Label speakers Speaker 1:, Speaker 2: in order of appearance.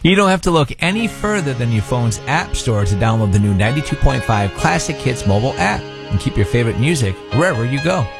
Speaker 1: You don't have to look any further than your phone's app store to download the new 92.5 Classic Hits mobile app and keep your favorite music wherever you go.